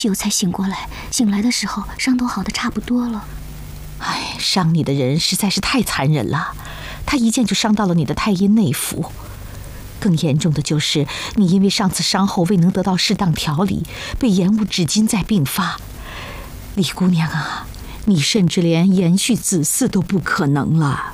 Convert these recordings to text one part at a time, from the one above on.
酒才醒过来，醒来的时候伤都好的差不多了。 哎，伤你的人实在是太残忍了，他一剑就伤到了你的太阴内府。更严重的就是你因为上次伤后未能得到适当调理，被延误至今再并发。李姑娘啊，你甚至连延续子嗣都不可能了。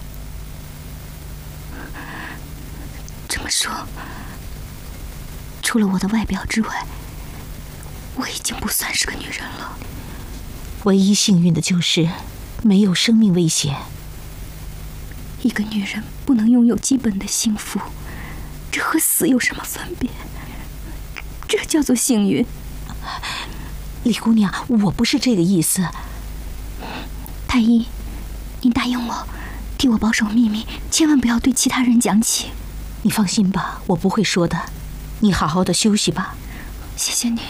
这么说，除了我的外表之外，我已经不算是个女人了。 唯一幸运的就是没有生命危险。 一个女人不能拥有基本的幸福，这和死有什么分别？这叫做幸运。 李姑娘，我不是这个意思。 太医，您答应我，替我保守秘密，千万不要对其他人讲起。 你放心吧，我不会说的。你好好的休息吧。 谢谢你。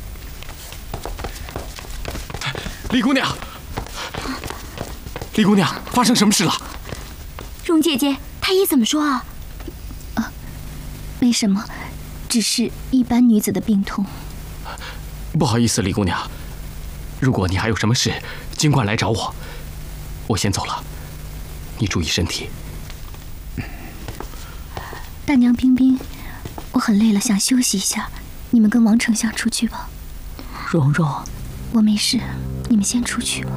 李姑娘，李姑娘，发生什么事了？ 蓉姐姐，太医怎么说啊？没什么，只是一般女子的病痛。 不好意思，李姑娘，如果你还有什么事，尽管来找我。我先走了，你注意身体。 大娘、冰冰，我很累了，想休息一下，你们跟王丞相出去吧。 蓉蓉， 我没事，你们先出去吧。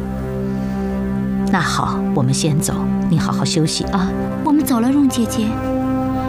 那好，我们先走，你好好休息啊。 我们走了，蓉姐姐。